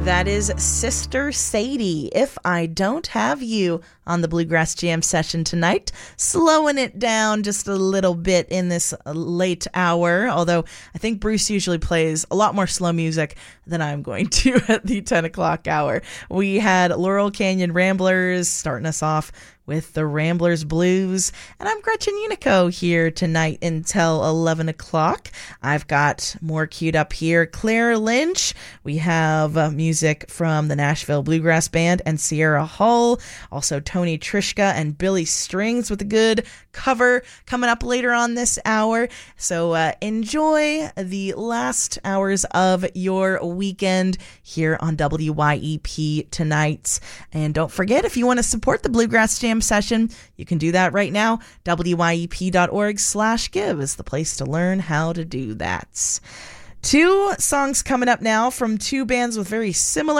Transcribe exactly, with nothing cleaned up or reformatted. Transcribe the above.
That is Sister Sadie, If I Don't Have You, on the Bluegrass Jam session tonight. Slowing it down just a little bit in this late hour, although I think Bruce usually plays a lot more slow music than I'm going to at the ten o'clock hour. We had Laurel Canyon Ramblers starting us off with the Ramblers Blues, and I'm Gretchen Unico here tonight until eleven o'clock. I've got more queued up here. Claire Lynch, we have uh, music from the Nashville Bluegrass Band and Sierra Hull, also Tony Trischka and Billy Strings with a good cover coming up later on this hour. So uh, enjoy the last hours of your weekend here on W Y E P tonight. And don't forget, if you want to support the Bluegrass Jam session, you can do that right now. W Y E P dot org slash give is the place to learn how to do that. Two songs coming up now from two bands with very similar